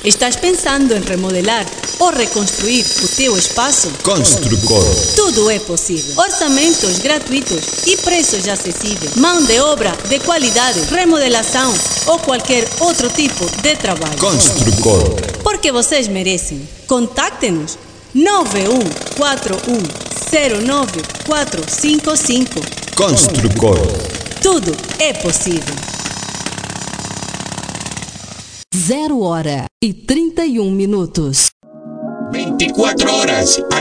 Estás pensando em remodelar ou reconstruir o teu espaço? Construcor. Tudo é possível. Orçamentos gratuitos e preços acessíveis. Mão de obra de qualidade, remodelação ou qualquer outro tipo de trabalho. Construcor. Porque vocês merecem. Contacte-nos 9141094455. Construcor. Tudo é possível. 0h31. 24 horas.